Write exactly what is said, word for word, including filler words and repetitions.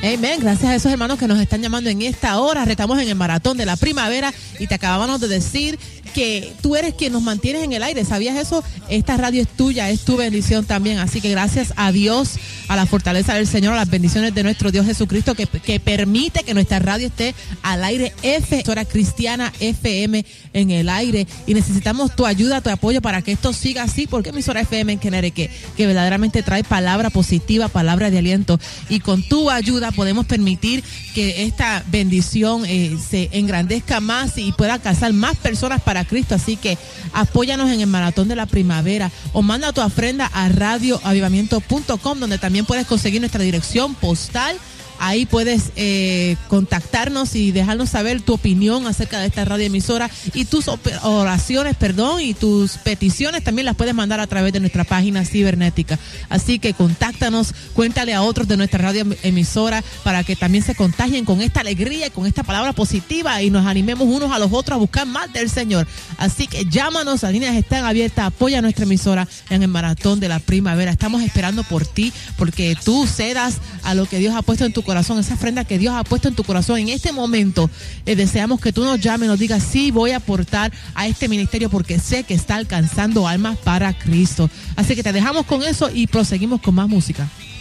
Amén. Gracias a esos hermanos que nos están llamando en esta hora. Estamos en el maratón de la primavera y te acabábamos de decir que tú eres quien nos mantienes en el aire. ¿Sabías eso? Esta radio es tuya, es tu bendición también. Así que gracias a Dios, a la fortaleza del Señor, a las bendiciones de nuestro Dios Jesucristo que, que permite que nuestra radio esté al aire. F, emisora cristiana F M en el aire. Y necesitamos tu ayuda, tu apoyo para que esto siga así. Porque emisora F M en Connecticut, que verdaderamente trae palabra positiva, palabra de aliento. Y con tu ayuda podemos permitir que esta bendición eh, se engrandezca más y pueda alcanzar más personas para Cristo. Así que apóyanos en el maratón de la primavera o manda tu ofrenda a radio avivamiento punto com, donde también puedes conseguir nuestra dirección postal. Ahí puedes eh, contactarnos y dejarnos saber tu opinión acerca de esta radioemisora y tus oraciones, perdón, y tus peticiones también las puedes mandar a través de nuestra página cibernética. Así que contáctanos, cuéntale a otros de nuestra radioemisora para que también se contagien con esta alegría y con esta palabra positiva y nos animemos unos a los otros a buscar más del Señor. Así que llámanos, las líneas están abiertas, apoya a nuestra emisora en el maratón de la primavera. Estamos esperando por ti, porque tú cedas a lo que Dios ha puesto en tu corazón, esa ofrenda que Dios ha puesto en tu corazón. En este momento eh, deseamos que tú nos llames y nos digas: sí, voy a aportar a este ministerio porque sé que está alcanzando almas para Cristo. Así que te dejamos con eso y proseguimos con más música.